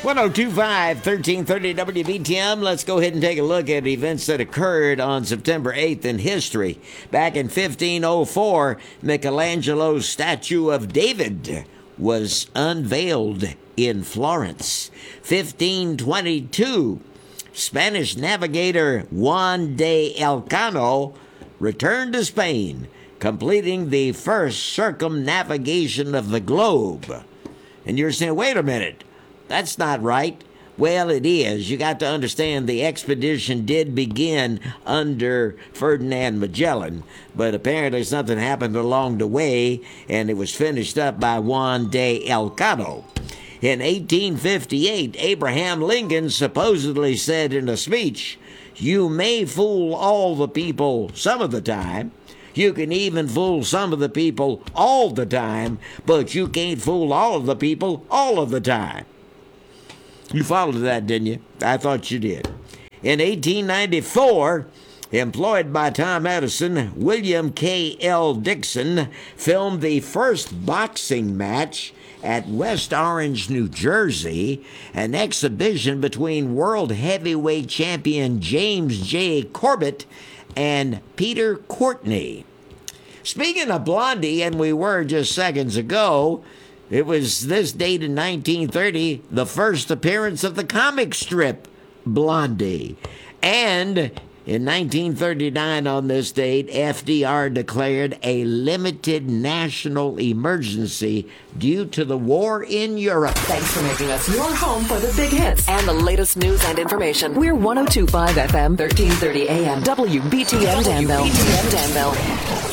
1025, 1330 WBTM. Let's go ahead and take a look at events that occurred on September 8th in history. Back in 1504, Michelangelo's statue of David was unveiled in Florence. 1522, Spanish navigator Juan de Elcano returned to Spain, completing the first circumnavigation of the globe. And you're saying, wait a minute, that's not right. Well, it is. You got to understand the expedition did begin under Ferdinand Magellan, but apparently something happened along the way, and it was finished up by Juan de Elcano. In 1858, Abraham Lincoln supposedly said in a speech, "You may fool all the people some of the time. You can even fool some of the people all the time, but you can't fool all of the people all of the time." You followed that, didn't you? I thought you did. In 1894, employed by Tom Edison, William K. L. Dixon filmed the first boxing match at West Orange, New Jersey, an exhibition between world heavyweight champion James J. Corbett and Peter Courtney. Speaking of Blondie, and we were just seconds ago, it was this date in 1930, the first appearance of the comic strip Blondie. And in 1939 on this date, FDR declared a limited national emergency due to the war in Europe. Thanks for making us your home for the big hits and the latest news and information. We're 102.5 FM, 1330 AM, WBTM Danville.